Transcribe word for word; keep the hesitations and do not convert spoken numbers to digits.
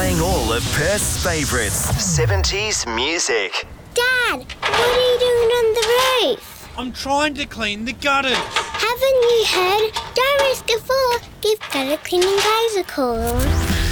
Playing all of Perth's favourites, seventies music. Dad, what are you doing on the roof? I'm trying to clean the gutters. Haven't you heard? Don't risk a fall. Give gutter cleaning guys a call.